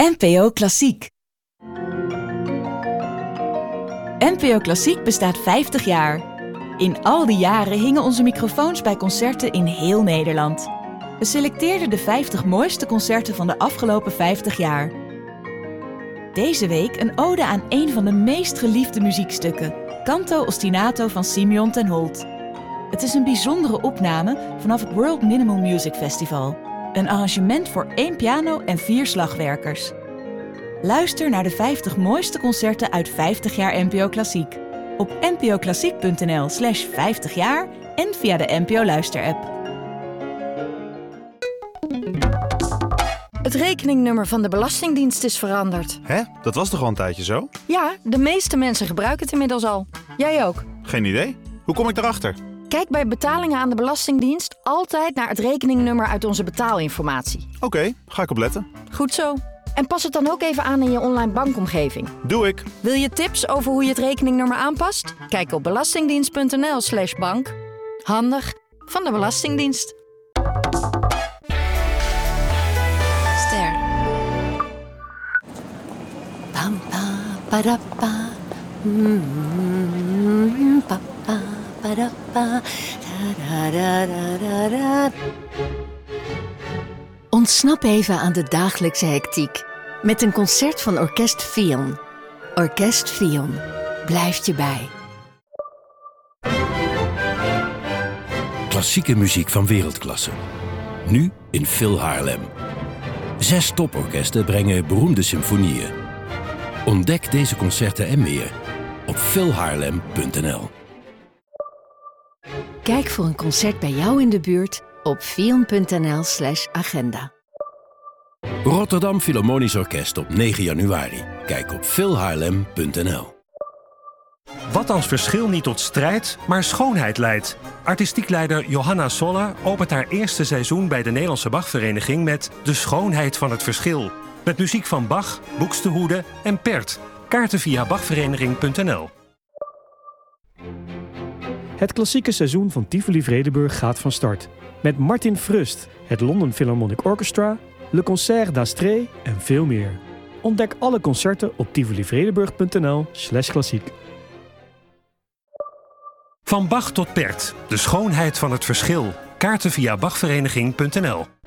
NPO Klassiek. NPO Klassiek bestaat 50 jaar. In al die jaren hingen onze microfoons bij concerten in heel Nederland. We selecteerden de 50 mooiste concerten van de afgelopen 50 jaar. Deze week een ode aan een van de meest geliefde muziekstukken, Canto Ostinato van Simeon ten Holt. Het is een bijzondere opname vanaf het World Minimal Music Festival. Een arrangement voor 1 piano en 4 slagwerkers. Luister naar de 50 mooiste concerten uit 50 jaar NPO Klassiek. Op npoklassiek.nl/50 jaar en via de NPO Luister-app. Het rekeningnummer van de Belastingdienst is veranderd. Hè? Dat was toch al een tijdje zo? Ja, de meeste mensen gebruiken het inmiddels al. Jij ook. Geen idee. Hoe kom ik daarachter? Kijk bij betalingen aan de Belastingdienst altijd naar het rekeningnummer uit onze betaalinformatie. Oké, ga ik opletten. Goed zo. En pas het dan ook even aan in je online bankomgeving. Doe ik. Wil je tips over hoe je het rekeningnummer aanpast? Kijk op belastingdienst.nl/bank. Handig van de Belastingdienst. Ster. Pam pa para pa. Pa pa para pa. Da da da da da. Ontsnap even aan de dagelijkse hectiek met een concert van Orkest Vion. Orkest Vion blijft je bij. Klassieke muziek van wereldklasse. Nu in Phil Haarlem. 6 toporkesten brengen beroemde symfonieën. Ontdek deze concerten en meer op philhaarlem.nl. Kijk voor een concert bij jou in de buurt op vion.nl/agenda. Rotterdam Philharmonisch Orkest op 9 januari. Kijk op philhaarlem.nl. Wat als verschil niet tot strijd, maar schoonheid leidt? Artistiek leider Johanna Soller opent haar eerste seizoen bij de Nederlandse Bachvereniging met De schoonheid van het verschil. Met muziek van Bach, Buxtehude en Pärt. Kaarten via bachvereniging.nl. Het klassieke seizoen van Tivoli Vredenburg gaat van start. Met Martin Frust, het London Philharmonic Orchestra, Le Concert d'Astrée en veel meer. Ontdek alle concerten op tivolivredenburg.nl/klassiek. Van Bach tot Pärt. De schoonheid van het verschil. Kaarten via bachvereniging.nl.